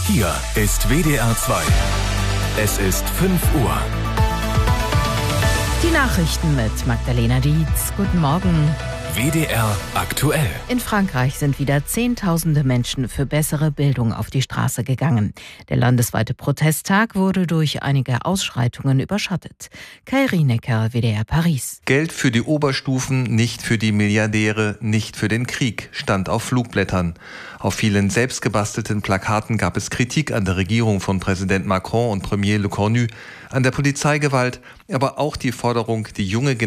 Hier ist WDR 2. Es ist 5 Uhr. Die Nachrichten mit Magdalena Dietz. Guten Morgen. WDR aktuell. In Frankreich sind wieder Zehntausende Menschen für bessere Bildung auf die Straße gegangen. Der landesweite Protesttag wurde durch einige Ausschreitungen überschattet. Kai Rienecker, WDR Paris. Geld für die Oberstufen, nicht für die Milliardäre, nicht für den Krieg, stand auf Flugblättern. Auf vielen selbstgebastelten Plakaten gab es Kritik an der Regierung von Präsident Macron und Premier Le Cornu, an der Polizeigewalt, aber auch die Forderung, die junge